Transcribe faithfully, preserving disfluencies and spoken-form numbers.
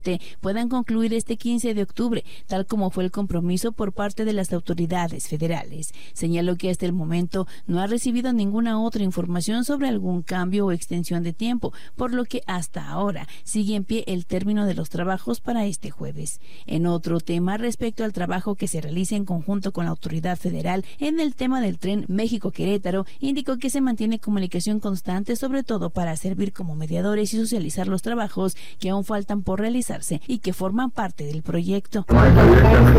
puedan concluir este quince de octubre, tal como fue el compromiso por parte de las autoridades federales. Señaló que hasta el momento no ha recibido ninguna otra información sobre algún cambio o extensión de tiempo, por lo que hasta ahora sigue en pie el término de los trabajos para este jueves. En otro tema, respecto al trabajo que se realiza en conjunto con la autoridad federal en el tema del tren México-Querétaro, indicó que se mantiene comunicación constante, sobre todo para servir como mediadores y socializar los trabajos que aún faltan por realizar y que forman parte del proyecto.